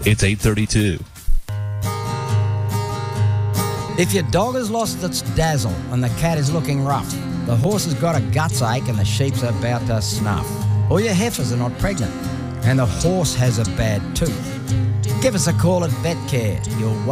It's 8:32. If your dog has lost its dazzle and the cat is looking rough, the horse has got a guts ache and the sheep's about to snuff, or your heifers are not pregnant and the horse has a bad tooth, give us a call at VetCare. You'll